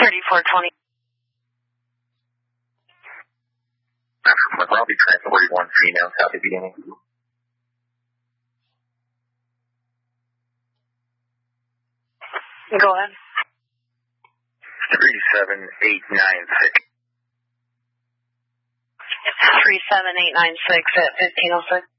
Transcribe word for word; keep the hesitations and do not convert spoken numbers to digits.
thirty-four twenty. I'll be transported one female, copy beginning. Go ahead. three seven eight nine six. three seven eight nine six at fifteen oh six.